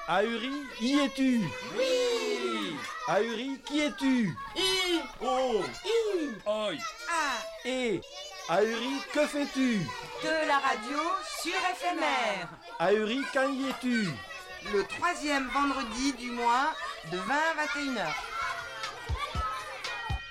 Ahuri, y es-tu? Oui. Ahuri, qui es-tu? I. Oh. I. Oi. A. Et Ahuri, que fais-tu? De la radio sur éphémère. Ahuri, quand y es-tu? Le 3e vendredi du mois de 20 à 21h.